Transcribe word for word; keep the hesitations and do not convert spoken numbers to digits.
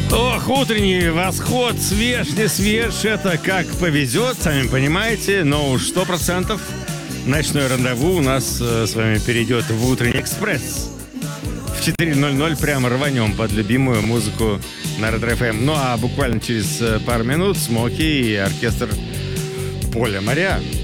Ох, утренний восход, свеж, не свеж, это как повезет, сами понимаете, но уж сто процентов ночное рандеву у нас э, с вами перейдет в утренний экспресс. В четыре ноль ноль прямо рванем под любимую музыку на Ретро-эф эм. Ну а буквально через пару минут Смоки и оркестр Поля Моря.